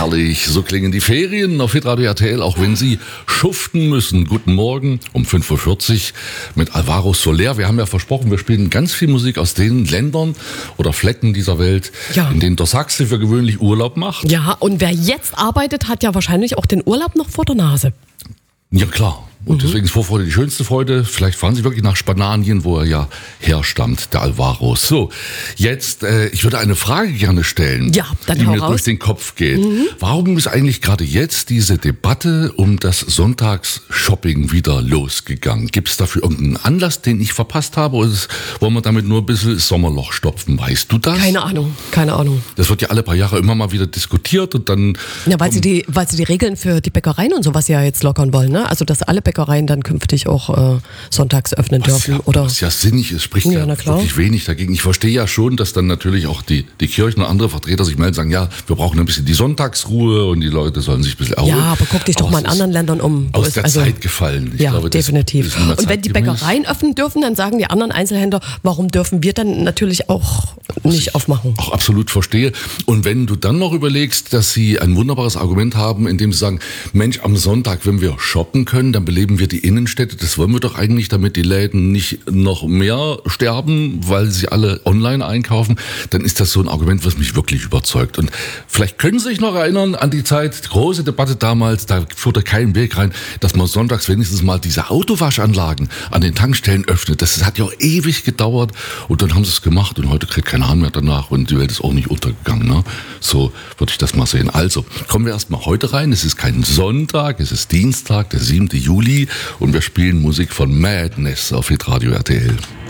herrlich. So klingen die Ferien auf Hitradio RTL, auch wenn Sie schuften müssen. Guten Morgen um 5.40 Uhr mit Alvaro Soler. Wir haben ja versprochen, wir spielen ganz viel Musik aus den Ländern oder Flecken dieser Welt, in denen der Sachse für gewöhnlich Urlaub macht. Ja, und wer jetzt arbeitet, hat ja wahrscheinlich auch den Urlaub noch vor der Nase. Ja, klar. Und deswegen ist Vorfreude die schönste Freude. Vielleicht fahren Sie wirklich nach Spanien, wo er ja herstammt, der Alvaro. So, jetzt, ich würde eine Frage gerne stellen, ja, dann die mir raus. durch den Kopf geht. Warum ist eigentlich gerade jetzt diese Debatte um das Sonntagsshopping wieder losgegangen? Gibt es dafür irgendeinen Anlass, den ich verpasst habe? Oder wollen wir damit nur ein bisschen Sommerloch stopfen? Weißt du das? Keine Ahnung. Das wird ja alle paar Jahre immer mal wieder diskutiert und dann... Ja, weil sie die Regeln für die Bäckereien und sowas ja jetzt lockern wollen, ne? Also, dass alle Bäckereien dann künftig auch sonntags öffnen dürfen. Ja, oder? Was ja sinnig ist, spricht ja wirklich wenig dagegen. Ich verstehe ja schon, dass dann natürlich auch die Kirchen und andere Vertreter sich melden und sagen, ja, wir brauchen ein bisschen die Sonntagsruhe und die Leute sollen sich ein bisschen erholen. Ja, aber guck dich doch mal in anderen Ländern um. Aus der Zeit gefallen. Ich glaube, definitiv. Und wenn die Bäckereien öffnen dürfen, dann sagen die anderen Einzelhändler, warum dürfen wir dann natürlich auch nicht aufmachen? Auch absolut verstehe. Und wenn du dann noch überlegst, dass sie ein wunderbares Argument haben, indem sie sagen, Mensch, am Sonntag, wenn wir shoppen können, dann beleben wir die Innenstädte. Das wollen wir doch eigentlich, damit die Läden nicht noch mehr sterben, weil sie alle online einkaufen. Dann ist das so ein Argument, was mich wirklich überzeugt. Und vielleicht können Sie sich noch erinnern an die Zeit, große Debatte damals, da führte kein Weg rein, dass man sonntags wenigstens mal diese Autowaschanlagen an den Tankstellen öffnet. Das hat ja auch ewig gedauert und dann haben sie es gemacht und heute kriegt kein Hahn mehr danach und die Welt ist auch nicht untergegangen. Ne? So würde ich das mal sehen. Also, kommen wir erstmal heute rein. Es ist kein Sonntag, es ist Dienstag, der 7. Juli und wir spielen Musik von Madness auf Hitradio RTL.